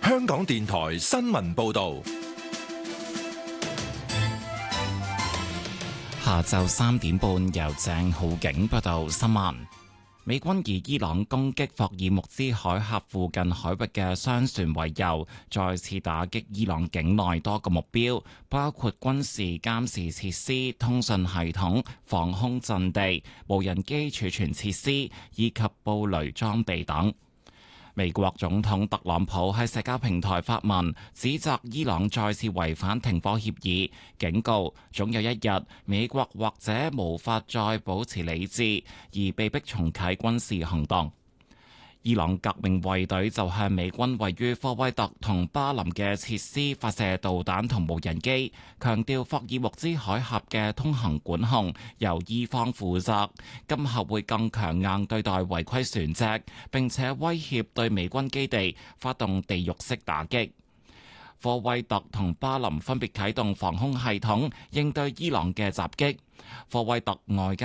香港電台新聞報道。 下晝3點半，由鄭浩景報道新聞。美軍以伊朗攻擊霍爾木茲海峽附近海域嘅商船為由，再次打擊伊朗境內多個目標，包括軍事監視設施、通訊系統、防空陣地、無人機儲存設施以及布雷裝備等。美國總統特朗普喺社交平台發文，指責伊朗再次違反停火協議，警告總有一日美國或者無法再保持理智，而被迫重啟軍事行動。伊朗革命衛隊就向美軍位於科威特同巴林嘅設施發射導彈同無人機，強調霍爾木茲海峽嘅通行管控由伊方負責，今後會更強硬對待違規船隻，並且威脅對美軍基地發動地獄式打擊。科威特同巴林分別啟動防空系統應對伊朗嘅襲擊。科威特外交